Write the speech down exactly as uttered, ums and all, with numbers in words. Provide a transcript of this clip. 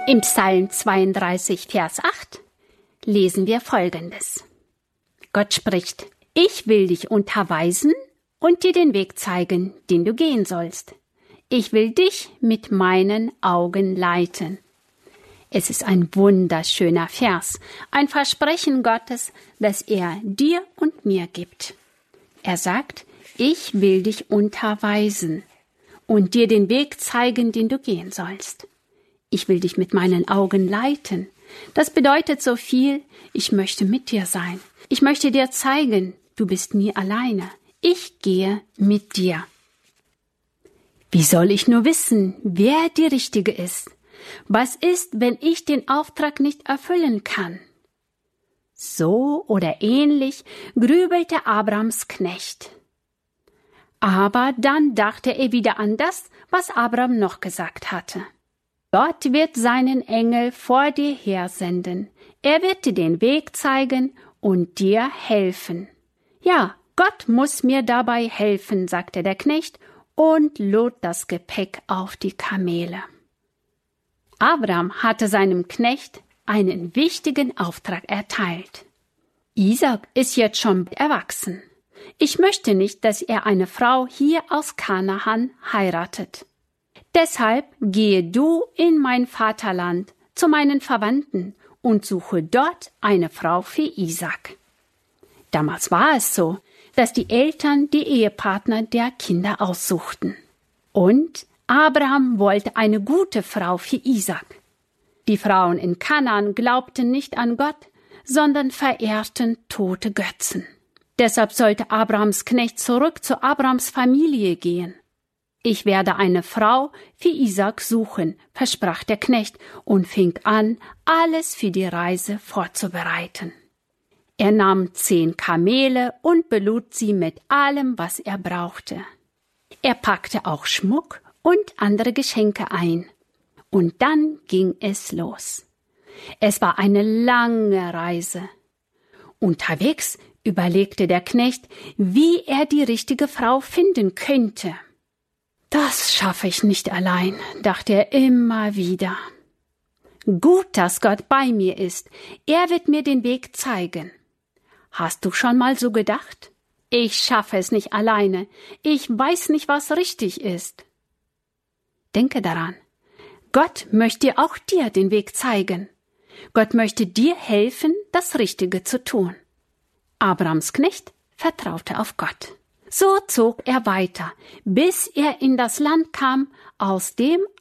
Im Psalm zweiunddreißig, Vers acht lesen wir Folgendes. Gott spricht: Ich will dich unterweisen und dir den Weg zeigen, den du gehen sollst. Ich will dich mit meinen Augen leiten. Es ist ein wunderschöner Vers, ein Versprechen Gottes, das er dir und mir gibt. Er sagt: Ich will dich unterweisen und dir den Weg zeigen, den du gehen sollst. Ich will dich mit meinen Augen leiten. Das bedeutet so viel: Ich möchte mit dir sein. Ich möchte dir zeigen, du bist nie alleine. Ich gehe mit dir. Wie soll ich nur wissen, wer die Richtige ist? Was ist, wenn ich den Auftrag nicht erfüllen kann? So oder ähnlich grübelte Abrams Knecht. Aber dann dachte er wieder an das, was Abram noch gesagt hatte. Gott wird seinen Engel vor dir hersenden. Er wird dir den Weg zeigen und dir helfen. Ja, Gott muss mir dabei helfen, sagte der Knecht und lud das Gepäck auf die Kamele. Abram hatte seinem Knecht einen wichtigen Auftrag erteilt. Isaac ist jetzt schon erwachsen. Ich möchte nicht, dass er eine Frau hier aus Kanaan heiratet. Deshalb gehe du in mein Vaterland zu meinen Verwandten und suche dort eine Frau für Isaac. Damals war es so, dass die Eltern die Ehepartner der Kinder aussuchten. Und Abraham wollte eine gute Frau für Isaac. Die Frauen in Kanaan glaubten nicht an Gott, sondern verehrten tote Götzen. Deshalb sollte Abrahams Knecht zurück zu Abrahams Familie gehen. Ich werde eine Frau für Isaac suchen, versprach der Knecht und fing an, alles für die Reise vorzubereiten. Er nahm zehn Kamele und belud sie mit allem, was er brauchte. Er packte auch Schmuck und andere Geschenke ein. Und dann ging es los. Es war eine lange Reise. Unterwegs überlegte der Knecht, wie er die richtige Frau finden könnte. Das schaffe ich nicht allein, dachte er immer wieder. Gut, dass Gott bei mir ist. Er wird mir den Weg zeigen. Hast du schon mal so gedacht? Ich schaffe es nicht alleine. Ich weiß nicht, was richtig ist. Denke daran. Gott möchte auch dir den Weg zeigen. Gott möchte dir helfen, das Richtige zu tun. Abrams Knecht vertraute auf Gott. So zog er weiter, bis er in das Land kam, aus dem